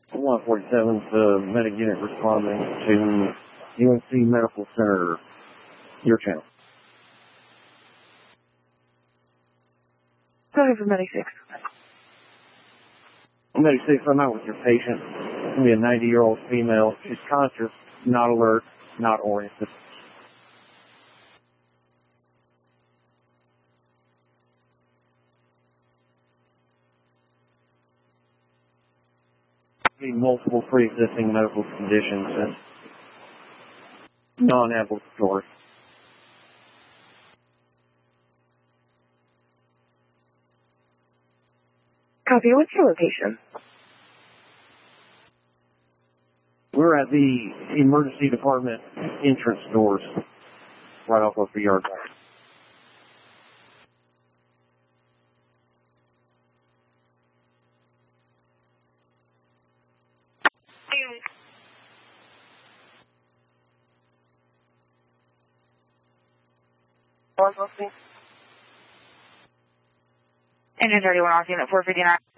147 to medic unit responding to UNC Medical Center, your channel. Go ahead for Medic 6. Medic 6, I'm out with your patient. It's going to be a 90-year-old female. She's conscious, not alert, not oriented. Multiple pre-existing medical conditions and non-ambulatory. Copy. What's your location? We're at the emergency department entrance doors, right off of the yard. Engine 31 off unit 459.